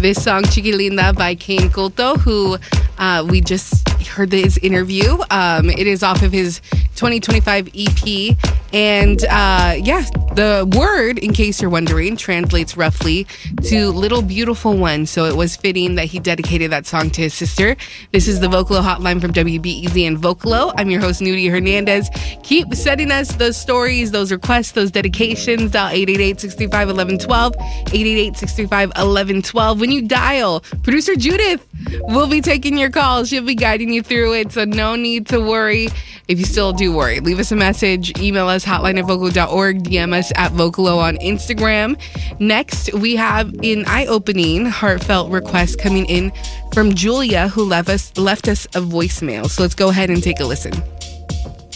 This song, Chiquilinda by Kane Couto, who we just heard his interview. It is off of his 2025 EP. And the word, in case you're wondering, translates roughly to Little Beautiful One. So it was fitting that he dedicated that song to his sister. This is the Vocalo Hotline from WBEZ and Vocalo. I'm your host, Nudie Hernandez. Keep sending us those stories, those requests, those dedications. Dial 888-635-1112, 888-635-1112. When you dial, producer Judith will be taking your call. She'll be guiding you through it, so no need to worry. If you still do worry, leave us a message, email us hotline@vocalo.org, DM us at Vocalo on Instagram. Next, we have an eye-opening, heartfelt request coming in from Julia, who left us a voicemail. So let's go ahead and take a listen.